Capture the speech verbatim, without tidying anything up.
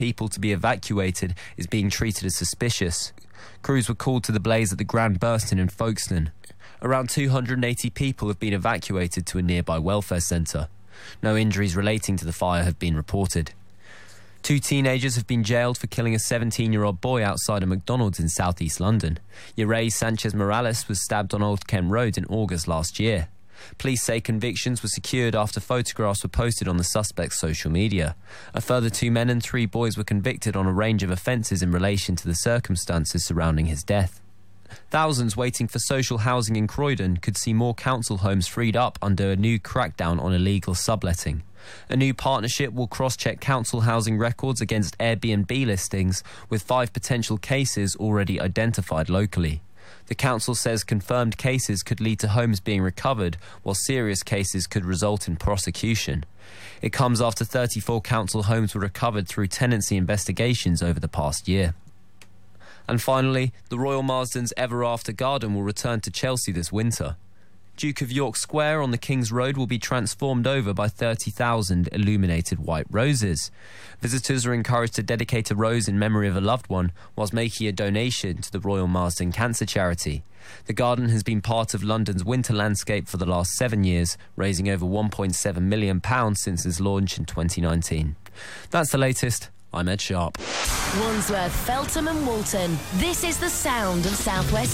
people to be evacuated is being treated as suspicious. Crews were called to the blaze at the Grand Burston in Folkestone. Around two hundred eighty people have been evacuated to a nearby welfare centre. No injuries relating to the fire have been reported. Two teenagers have been jailed for killing a seventeen-year-old boy outside a McDonald's in southeast London. Yerray Sanchez Morales was stabbed on Old Kent Road in August last year. Police say convictions were secured after photographs were posted on the suspect's social media. A further two men and three boys were convicted on a range of offences in relation to the circumstances surrounding his death. Thousands waiting for social housing in Croydon could see more council homes freed up under a new crackdown on illegal subletting. A new partnership will cross-check council housing records against Airbnb listings, with five potential cases already identified locally. The council says confirmed cases could lead to homes being recovered, while serious cases could result in prosecution. It comes after thirty-four council homes were recovered through tenancy investigations over the past year. And finally, the Royal Marsden's Ever After Garden will return to Chelsea this winter. Duke of York Square on the King's Road will be transformed over by thirty thousand illuminated white roses. Visitors are encouraged to dedicate a rose in memory of a loved one, whilst making a donation to the Royal Marsden Cancer Charity. The garden has been part of London's winter landscape for the last seven years, raising over one point seven million pounds since its launch in twenty nineteen. That's the latest. I'm Ed Sharp. Wandsworth, Feltham and Walton. This is the sound of South West